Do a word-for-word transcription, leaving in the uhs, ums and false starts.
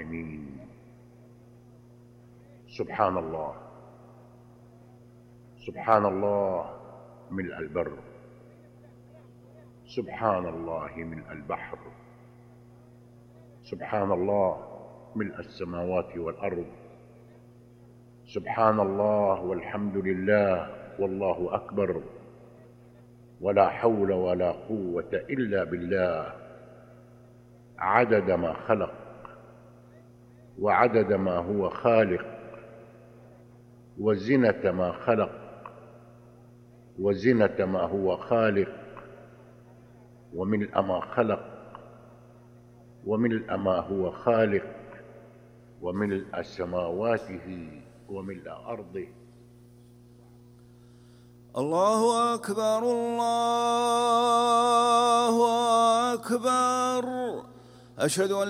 الراحمين. سبحان الله، سبحان الله ملء البر، سبحان الله ملء البحر، سبحان الله ملء السماوات والأرض، سبحان الله والحمد لله والله أكبر، ولا حول ولا قوة إلا بالله، عدد ما خلق وعدد ما هو خالق، وزنة ما خلق وزنة ما هو خالق، وملء ما خلق وملء ما هو خالق، وملء سماواته وملء أرضه. الله أكبر، الله أكبر، أشهد أن